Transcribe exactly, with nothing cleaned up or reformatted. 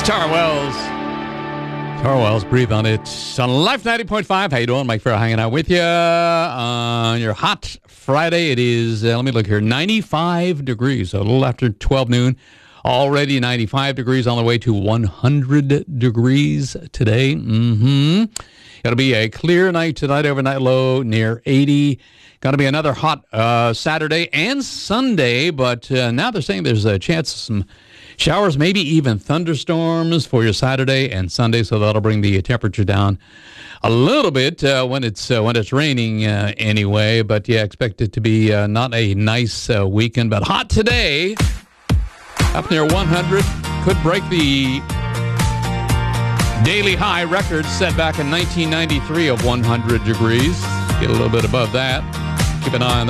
Tara Wells. Tara Wells, breathe on it. On Life ninety point five. How you doing? Mike Farrell hanging out with you on your hot Friday. It is, uh, let me look here, ninety-five degrees. So a little after twelve noon. Already ninety-five degrees, on the way to one hundred degrees today. Mm-hmm. It'll be a clear night tonight, overnight low near eighty. Going to be another hot uh, Saturday and Sunday, but uh, now they're saying there's a chance of some showers, maybe even thunderstorms for your Saturday and Sunday, so that'll bring the temperature down a little bit uh, when it's uh, when it's raining uh, anyway. But yeah, expect it to be uh, not a nice uh, weekend, but hot today. Up near one hundred, could break the daily high record set back in nineteen ninety-three of one hundred degrees. Get a little bit above that. Keep an eye on that.